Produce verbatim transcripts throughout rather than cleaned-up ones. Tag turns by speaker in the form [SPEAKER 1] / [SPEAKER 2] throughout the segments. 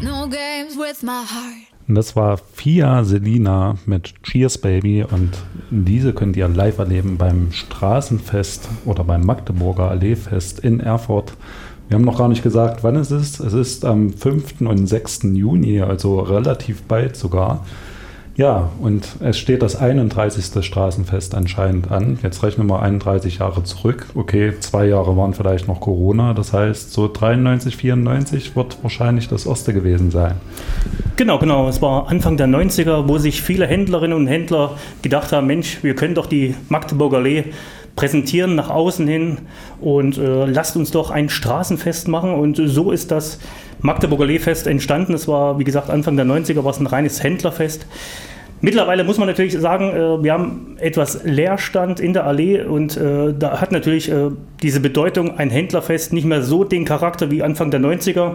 [SPEAKER 1] no games with my heart.
[SPEAKER 2] Das war Fia Selina mit Cheers Baby und diese könnt ihr live erleben beim Straßenfest oder beim Magdeburger Alleefest in Erfurt. Wir haben noch gar nicht gesagt, wann es ist. Es ist am fünften und sechsten Juni, also relativ bald sogar. Ja, und es steht das einunddreißigste Straßenfest anscheinend an. Jetzt rechnen wir einunddreißig Jahre zurück. Okay, zwei Jahre waren vielleicht noch Corona. Das heißt, so dreiundneunzig, vierundneunzig wird wahrscheinlich das erste gewesen sein.
[SPEAKER 3] Genau, genau. Es war Anfang der neunziger, wo sich viele Händlerinnen und Händler gedacht haben, Mensch, wir können doch die Magdeburger Allee präsentieren nach außen hin und äh, lasst uns doch ein Straßenfest machen. Und so ist das Magdeburger Alleefest entstanden. Es war, wie gesagt, Anfang der neunziger war es ein reines Händlerfest. Mittlerweile muss man natürlich sagen, äh, wir haben etwas Leerstand in der Allee und äh, da hat natürlich äh, diese Bedeutung ein Händlerfest nicht mehr so den Charakter wie Anfang der neunziger.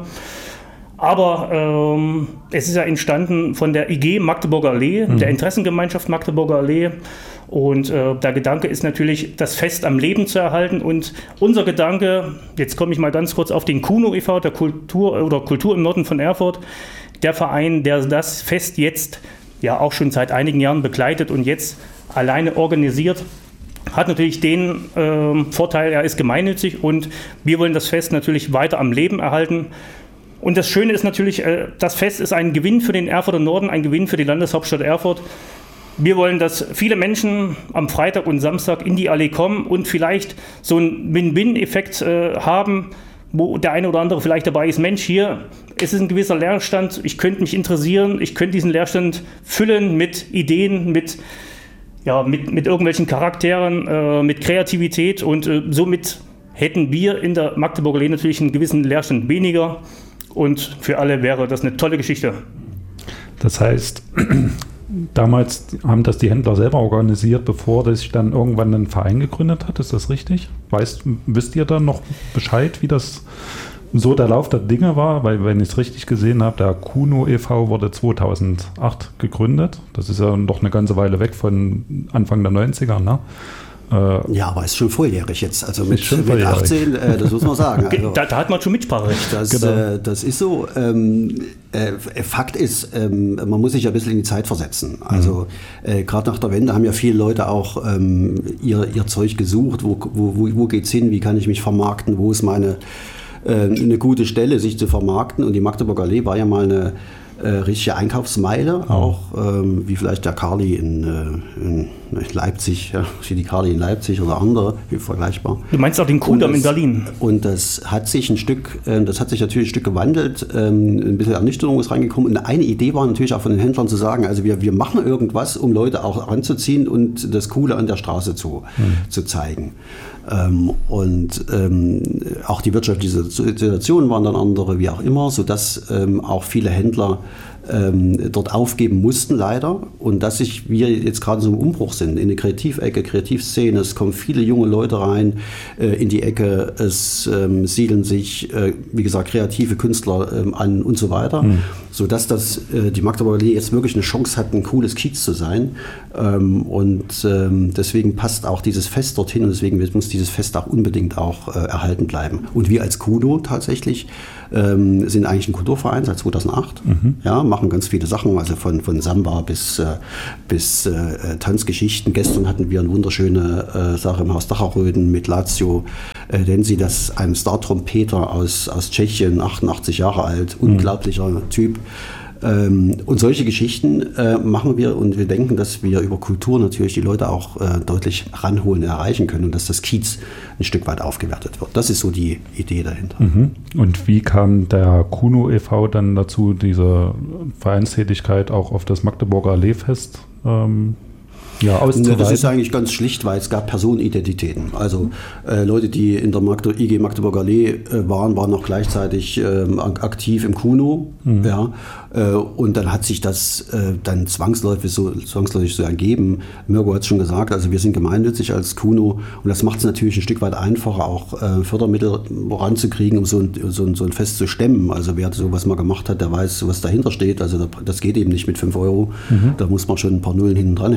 [SPEAKER 3] Aber ähm, es ist ja entstanden von der I G Magdeburger Allee, mhm. der Interessengemeinschaft Magdeburger Allee. Und äh, der Gedanke ist natürlich, das Fest am Leben zu erhalten. Und unser Gedanke, jetzt komme ich mal ganz kurz auf den Kuno e V, der Kultur oder Kultur im Norden von Erfurt, der Verein, der das Fest jetzt ja auch schon seit einigen Jahren begleitet und jetzt alleine organisiert, hat natürlich den äh, Vorteil, er ist gemeinnützig und wir wollen das Fest natürlich weiter am Leben erhalten. Und das Schöne ist natürlich, äh, das Fest ist ein Gewinn für den Erfurter Norden, ein Gewinn für die Landeshauptstadt Erfurt. Wir wollen, dass viele Menschen am Freitag und Samstag in die Allee kommen und vielleicht so einen Win-Win-Effekt äh, haben, wo der eine oder andere vielleicht dabei ist, Mensch, hier, es ist ein gewisser Leerstand, ich könnte mich interessieren, ich könnte diesen Leerstand füllen mit Ideen, mit, ja, mit, mit irgendwelchen Charakteren, äh, mit Kreativität und äh, somit hätten wir in der Magdeburger Allee natürlich einen gewissen Leerstand weniger und für alle wäre das eine tolle Geschichte.
[SPEAKER 2] Das heißt, damals haben das die Händler selber organisiert, bevor sich dann irgendwann ein Verein gegründet hat. Ist das richtig? Weißt, wisst ihr dann noch Bescheid, wie das so der Lauf der Dinge war? Weil, wenn ich es richtig gesehen habe, der Kuno e V wurde zweitausendacht gegründet. Das ist ja noch eine ganze Weile weg von Anfang der neunziger, ne?
[SPEAKER 4] Ja, aber ist schon volljährig jetzt, also mit, mit achtzehn, äh, das muss man sagen. Also,
[SPEAKER 3] da, da hat man schon Mitspracherecht.
[SPEAKER 4] Das, genau. äh, das ist so. Ähm, äh, Fakt ist, ähm, man muss sich ja ein bisschen in die Zeit versetzen. Also mhm. äh, gerade nach der Wende haben ja viele Leute auch ähm, ihr, ihr Zeug gesucht, wo, wo, wo, wo geht's hin, wie kann ich mich vermarkten, wo ist meine äh, eine gute Stelle, sich zu vermarkten. Und die Magdeburger Allee war ja mal eine Äh, richtige Einkaufsmeile, auch ähm, wie vielleicht der Carli in, äh, in Leipzig, ja, wie die Carli in Leipzig oder andere, wie vergleichbar.
[SPEAKER 3] Du meinst auch den Kudamm in Berlin?
[SPEAKER 4] Und das hat sich ein Stück, äh, das hat sich natürlich ein Stück gewandelt, ähm, ein bisschen Ernüchterung ist reingekommen. Und eine Idee war natürlich auch von den Händlern zu sagen, also wir, wir machen irgendwas, um Leute auch ranzuziehen und das Coole an der Straße zu, mhm. zu zeigen. Ähm, und ähm, auch die wirtschaftliche Situation waren dann andere, wie auch immer, sodass ähm, auch viele Händler ähm, dort aufgeben mussten, leider. Und dass sich wir jetzt gerade so im Umbruch sind, in eine Kreativecke, Kreativszene, es kommen viele junge Leute rein äh, in die Ecke, es ähm, siedeln sich, äh, wie gesagt, kreative Künstler ähm, an und so weiter, mhm. sodass das, äh, die Magdeburger Allee jetzt wirklich eine Chance hat, ein cooles Kiez zu sein. Ähm, und ähm, deswegen passt auch dieses Fest dorthin und deswegen muss dieses Fest auch unbedingt auch äh, erhalten bleiben. Und wir als Kuno tatsächlich ähm, sind eigentlich ein Kulturverein seit zweitausendacht, mhm. ja, machen ganz viele Sachen, also von, von Samba bis, äh, bis äh, Tanzgeschichten. Gestern hatten wir eine wunderschöne äh, Sache im Haus Dacherröden mit Lazio, äh, nennen sie das, einem Star-Trompeter aus, aus Tschechien, achtundachtzig Jahre alt, mhm. unglaublicher Typ. Ähm, und solche Geschichten äh, machen wir und wir denken, dass wir über Kultur natürlich die Leute auch äh, deutlich ranholen, erreichen können und dass das Kiez ein Stück weit aufgewertet wird. Das ist so die Idee dahinter.
[SPEAKER 2] Mhm. Und wie kam der Kuno e V dann dazu, diese Vereinstätigkeit auch auf das Magdeburger Alleefest ähm, ja, auszuweiten?
[SPEAKER 4] Das ist eigentlich ganz schlicht, weil es gab Personenidentitäten. Also äh, Leute, die in der Magde- I G Magdeburger Allee äh, waren, waren auch gleichzeitig ähm, aktiv im Kuno. Mhm. Ja, äh, und dann hat sich das äh, dann zwangsläufig so, zwangsläufig so ergeben. Mirko hat es schon gesagt, also wir sind gemeinnützig als Kuno und das macht es natürlich ein Stück weit einfacher, auch äh, Fördermittel ranzukriegen, um so ein, so, ein, so ein Fest zu stemmen. Also wer sowas mal gemacht hat, der weiß, was dahinter steht. Also das geht eben nicht mit fünf Euro. Mhm. Da muss man schon ein paar Nullen hinten dranhängen.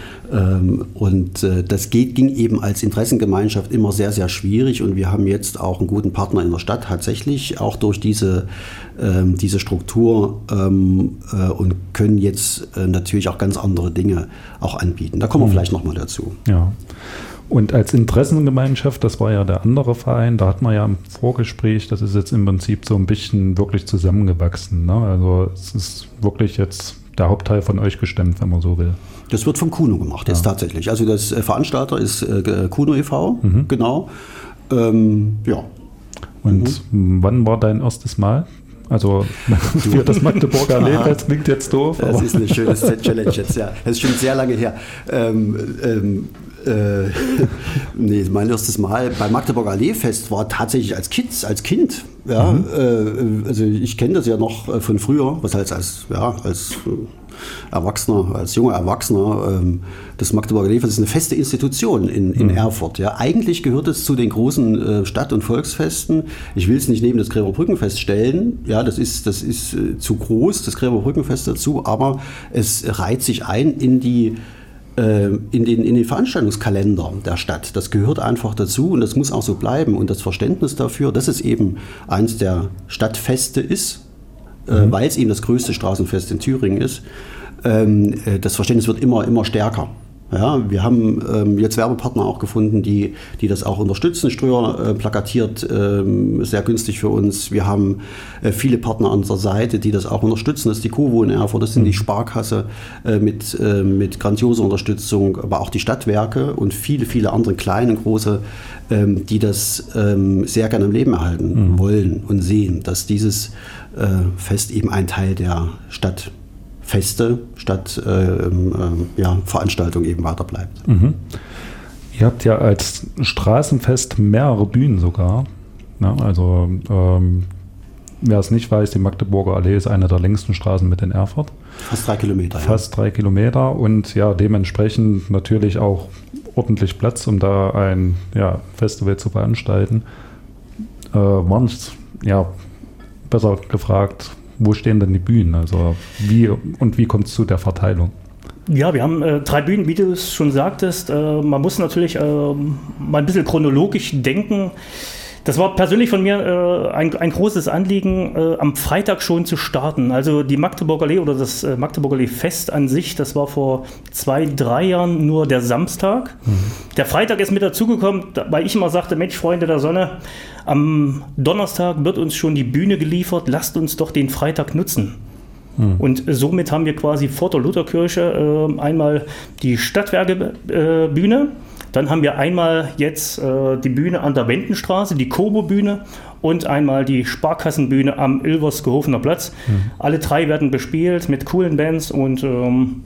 [SPEAKER 4] Ähm, und äh, das geht, ging eben als Interessengemeinschaft immer sehr, sehr schwierig. Und wir haben jetzt auch einen guten Partner in der Stadt tatsächlich, auch durch diese, ähm, diese Struktur ähm, äh, und können jetzt äh, natürlich auch ganz andere Dinge auch anbieten. Da kommen wir mhm. vielleicht nochmal dazu.
[SPEAKER 2] Ja. Und als Interessengemeinschaft, das war ja der andere Verein, da hat man ja im Vorgespräch, das ist jetzt im Prinzip so ein bisschen wirklich zusammengewachsen. Ne? Also es ist wirklich jetzt der Hauptteil von euch gestemmt, wenn man so will.
[SPEAKER 4] Das wird vom Kuno gemacht, jetzt ja. tatsächlich. Also das äh, Veranstalter ist äh, Kuno e V, mhm. genau. Ähm, ja.
[SPEAKER 2] Und mhm. wann war dein erstes Mal? Also für das Magdeburger Allee-Fest klingt jetzt doof.
[SPEAKER 4] Das aber. ist eine schöne Challenge jetzt, ja. Das ist schon sehr lange her. Ähm, ähm, Äh, nee, mein erstes Mal beim Magdeburger Allee-Fest war tatsächlich als Kind. Als kind ja. Mhm. Äh, also ich kenne das ja noch von früher, was heißt als, ja, als Erwachsener, als junger Erwachsener. Ähm, das Magdeburger Allee-Fest ist eine feste Institution in, in mhm. Erfurt. Ja. Eigentlich gehört es zu den großen äh, Stadt- und Volksfesten. Ich will es nicht neben das Gräberbrückenfest stellen. Ja, das ist, das ist äh, zu groß, das Gräberbrückenfest dazu. Aber es reiht sich ein in die In den, in den Veranstaltungskalender der Stadt. Das gehört einfach dazu und das muss auch so bleiben. Und das Verständnis dafür, dass es eben eins der Stadtfeste ist, mhm. äh, weil es eben das größte Straßenfest in Thüringen ist, ähm, das Verständnis wird immer, immer stärker. Ja, wir haben ähm, jetzt Werbepartner auch gefunden, die, die das auch unterstützen. Ströer äh, plakatiert ähm, sehr günstig für uns. Wir haben äh, viele Partner an unserer Seite, die das auch unterstützen. Das ist die Covo in Erfurt, das sind die Sparkasse äh, mit, äh, mit grandioser Unterstützung, aber auch die Stadtwerke und viele, viele andere kleine, große, ähm, die das ähm, sehr gerne am Leben erhalten mhm. wollen und sehen, dass dieses äh, Fest eben ein Teil der Stadt Feste statt äh, äh, ja, Veranstaltung eben weiter bleibt.
[SPEAKER 2] Mhm. Ihr habt ja als Straßenfest mehrere Bühnen sogar. Ja, also ähm, wer es nicht weiß, die Magdeburger Allee ist eine der längsten Straßen mit in Erfurt.
[SPEAKER 4] Fast drei Kilometer.
[SPEAKER 2] Fast
[SPEAKER 4] ja.
[SPEAKER 2] drei Kilometer und ja, dementsprechend natürlich auch ordentlich Platz, um da ein ja, Festival zu veranstalten. Äh, waren es, ja, besser gefragt, wo stehen denn die Bühnen? Also wie und wie kommt es zu der Verteilung?
[SPEAKER 3] Ja, wir haben äh, drei Bühnen, wie du es schon sagtest. Äh, man muss natürlich äh, mal ein bisschen chronologisch denken. Das war persönlich von mir äh, ein, ein großes Anliegen, äh, am Freitag schon zu starten. Also die Magdeburger Allee oder das äh, Magdeburger Allee-Fest an sich, das war vor zwei, drei Jahren nur der Samstag. Mhm. Der Freitag ist mit dazugekommen, weil ich immer sagte, Mensch, Freunde der Sonne, am Donnerstag wird uns schon die Bühne geliefert, lasst uns doch den Freitag nutzen. Mhm. Und somit haben wir quasi vor der Lutherkirche äh, einmal die Stadtwerkebühne. Äh, Dann haben wir einmal jetzt äh, die Bühne an der Wendenstraße, die Kobo-Bühne und einmal die Sparkassenbühne am Ilversgehofener Platz. Mhm. Alle drei werden bespielt mit coolen Bands und ähm,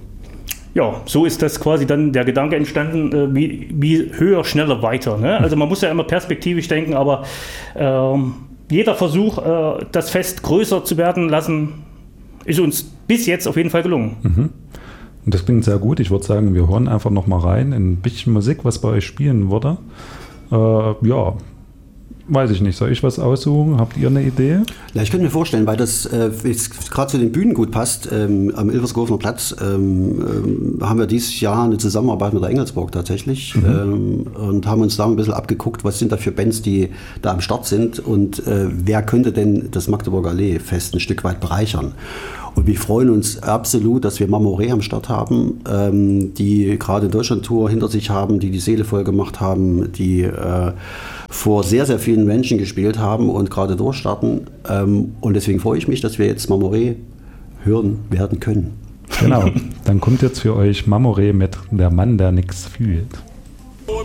[SPEAKER 3] ja, so ist das quasi dann der Gedanke entstanden, äh, wie, wie höher, schneller, weiter. Ne? Also man muss ja immer perspektivisch denken, aber ähm, jeder Versuch, äh, das Fest größer zu werden lassen, ist uns bis jetzt auf jeden Fall gelungen.
[SPEAKER 2] Mhm. Und das klingt sehr gut. Ich würde sagen, wir hören einfach noch mal rein in ein bisschen Musik, was bei euch spielen würde. Äh, ja, weiß ich nicht. Soll ich was aussuchen? Habt ihr eine Idee?
[SPEAKER 4] Ja, ich könnte mir vorstellen, weil das äh, gerade zu den Bühnen gut passt, ähm, am Ilversgehofener Platz ähm, äh, haben wir dieses Jahr eine Zusammenarbeit mit der Engelsburg tatsächlich mhm. ähm, und haben uns da ein bisschen abgeguckt, was sind da für Bands, die da am Start sind und äh, wer könnte denn das Magdeburger Allee-Fest ein Stück weit bereichern. Und wir freuen uns absolut, dass wir Mamoré am Start haben, ähm, die gerade Deutschland-Tour hinter sich haben, die die Seele voll gemacht haben, die äh, vor sehr, sehr vielen Menschen gespielt haben und gerade durchstarten. Ähm, und deswegen freue ich mich, dass wir jetzt Mamoré hören werden können.
[SPEAKER 2] Genau, dann kommt jetzt für euch Mamoré mit Der Mann, der nichts fühlt.